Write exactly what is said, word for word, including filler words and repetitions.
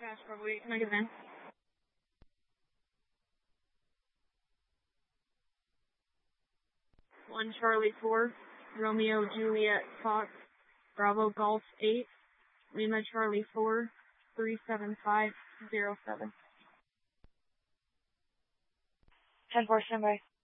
Cash probably. Can I get in? One Charlie four, Romeo Juliet Fox, Bravo Golf eight, Lima Charlie four, three seven five zero seven. ten four, standby.